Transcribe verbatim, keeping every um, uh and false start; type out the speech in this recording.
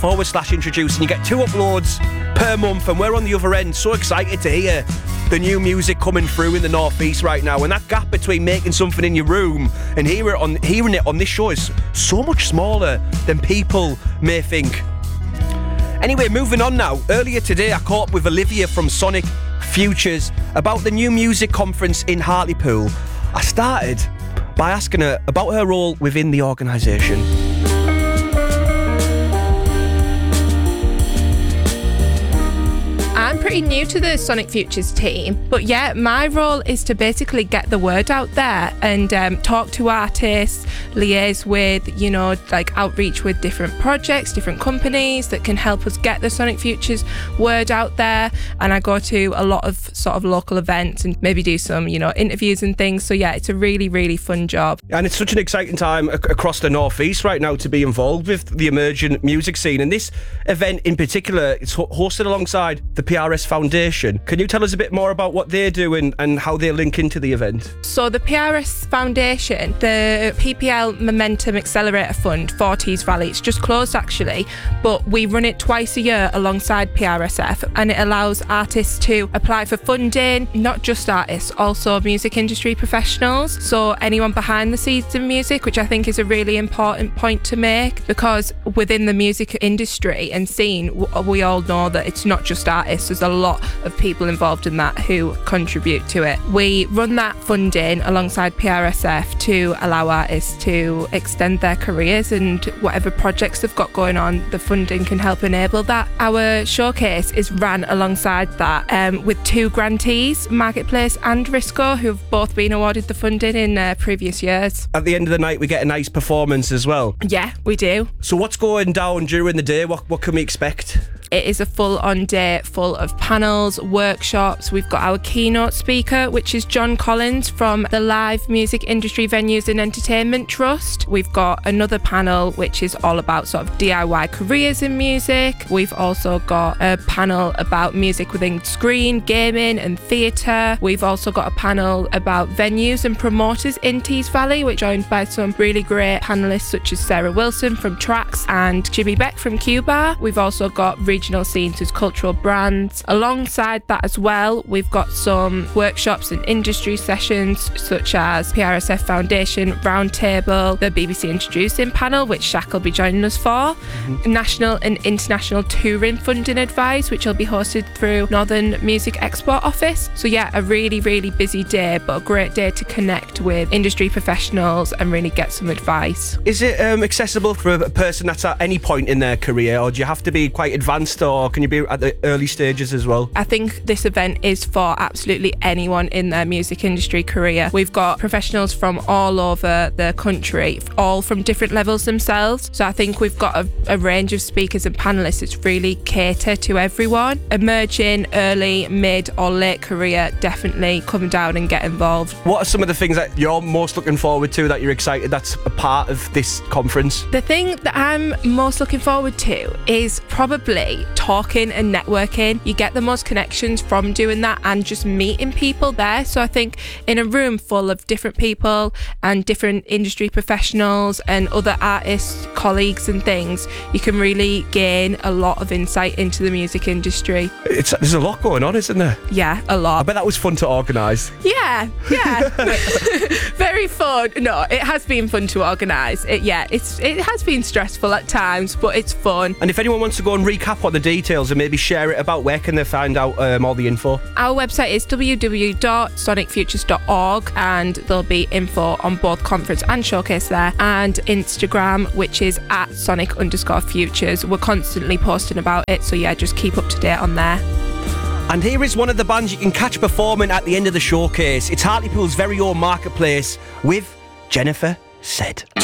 forward slash introduce, and you get two uploads per month, and we're on the other end, so excited to hear the new music coming through in the Northeast right now, and that gap between making something in your room and hear it on, hearing it on this show is so much smaller than people may think. Anyway, moving on now. Earlier today, I caught up with Olivia from Sonic Futures about the new music conference in Hartlepool. I started by asking her about her role within the organisation. I'm pretty new to the Sonic Futures team, but yeah, my role is to basically get the word out there and um, talk to artists, liaise with, you know, like outreach with different projects, different companies that can help us get the Sonic Futures word out there. And I go to a lot of sort of local events and maybe do some, you know, interviews and things. So yeah, it's a really, really fun job. And it's such an exciting time ac- across the Northeast right now to be involved with the emerging music scene. And this event in particular is ho- hosted alongside the P R S Foundation. Can you tell us a bit more about what they do and, and how they link into the event? So the P R S Foundation, the P P L Momentum Accelerator Fund for Tees Valley, it's just closed actually, but we run it twice a year alongside P R S F, and it allows artists to apply for funding, not just artists, also music industry professionals. So anyone behind the scenes in music, which I think is a really important point to make, because within the music industry and scene, we all know that it's not just artists. There's a lot of people involved in that who contribute to it. We run that funding alongside P R S F to allow artists to extend their careers, and whatever projects they've got going on, the funding can help enable that. Our showcase is ran alongside that um, with two grantees, Marketplace and Risco, who have both been awarded the funding in uh, previous years. At the end of the night, we get a nice performance as well. Yeah, we do. So what's going down during the day? What, what can we expect? It is a full-on day full of panels, workshops. We've got our keynote speaker, which is John Collins from the Live Music Industry Venues and Entertainment Trust. We've got another panel which is all about sort of D I Y careers in music. We've also got a panel about music within screen, gaming and theatre. We've also got a panel about venues and promoters in Tees Valley, which are joined by some really great panellists such as Sarah Wilson from Trax and Jimmy Beck from Q-Bar. We've also got regional scenes as cultural brands. Alongside that as well, we've got some workshops and industry sessions such as P R S F Foundation Roundtable, the B B C Introducing panel, which Shaq will be joining us for, mm-hmm. National and International Touring Funding Advice, which will be hosted through Northern Music Export Office. So yeah, a really, really busy day, but a great day to connect with industry professionals and really get some advice. Is it um, accessible for a person that's at any point in their career, or do you have to be quite advanced, or can you be at the early stages as well? I think this event is for absolutely anyone in their music industry career. We've got professionals from all over the country, all from different levels themselves. So I think we've got a, a range of speakers and panellists that's really cater to everyone. Emerging, early, mid or late career, definitely come down and get involved. What are some of the things that you're most looking forward to, that you're excited that's a part of this conference? The thing that I'm most looking forward to is probably talking and networking. You get the most connections from doing that and just meeting people there. So I think in a room full of different people and different industry professionals and other artists, colleagues and things, you can really gain a lot of insight into the music industry. It's, there's a lot going on, isn't there? Yeah, a lot. I bet that was fun to organise. Yeah, yeah. Very fun. No, it has been fun to organise. It, yeah, it's it has been stressful at times, but it's fun. And if anyone wants to go and recap what the details and maybe share it about, where can they find out um, all the info? Our website is w w w dot sonic futures dot org, and there'll be info on both conference and showcase there, and Instagram, which is at sonic underscore futures. We're constantly posting about it, so yeah, just keep up to date on there. And here is one of the bands you can catch performing at the end of the showcase. It's Hartlepool's very own Marketplace with Jennifer Said.